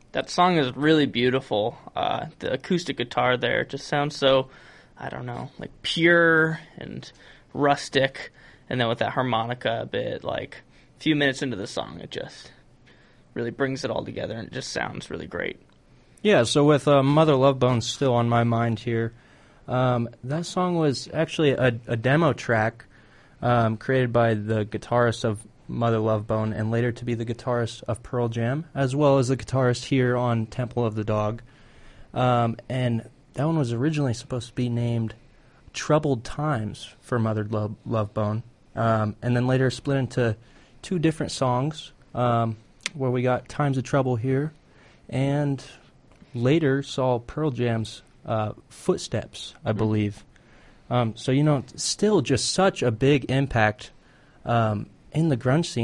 That song is really beautiful. The acoustic guitar there just sounds so, I don't know, like pure and rustic. And then with that harmonica a bit, like a few minutes into the song, it just really brings it all together and it just sounds really great. Yeah, so with Mother Love Bone still on my mind here, that song was actually a demo track created by the guitarist of Mother Love Bone and later to be the guitarist of Pearl Jam, as well as the guitarist here on Temple of the Dog. And that one was originally supposed to be named Troubled Times for Mother Love Bone, and then later split into two different songs, where we got Times of Trouble here, and later saw Pearl Jam's Footsteps, I believe. So, still just such a big impact in the grunge scene.